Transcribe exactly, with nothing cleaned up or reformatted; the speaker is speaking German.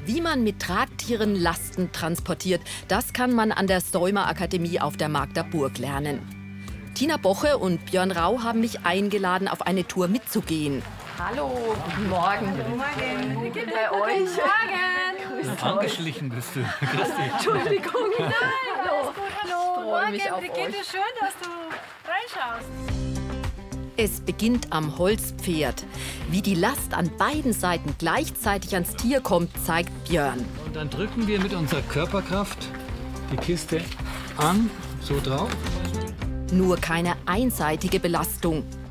Wie man mit Tragtieren Lasten transportiert, das kann man an der Säumer Akademie auf der Magder Burg lernen. Tina Boche und Björn Rau haben mich eingeladen, auf eine Tour mitzugehen. Hallo, guten Morgen. Guten Morgen. Wie geht bei euch? Guten Morgen. Angeschlichen bist du. Entschuldigung. Nein, hallo. Gut, hallo. freue mich Morgen, auf Brigitte, euch. schön, dass du reinschaust. Es beginnt am Holzpferd. Wie die Last an beiden Seiten gleichzeitig ans Tier kommt, zeigt Björn. Und dann drücken wir mit unserer Körperkraft die Kiste an, so drauf. Nur keine einseitige Belastung.